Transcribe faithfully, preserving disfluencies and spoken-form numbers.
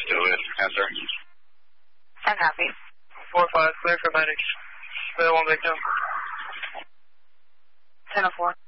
Do it. Answer. I'm happy. four five, clear for medics. Clear one victim. ten oh four.